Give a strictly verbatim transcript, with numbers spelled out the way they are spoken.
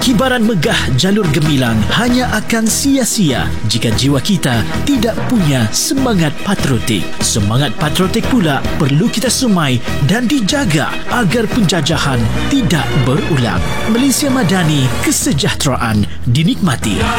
Kibaran megah jalur gemilang hanya akan sia-sia jika jiwa kita tidak punya semangat patriotik. Semangat patriotik pula perlu kita semai dan dijaga agar penjajahan tidak berulang. Malaysia Madani, kesejahteraan dinikmati.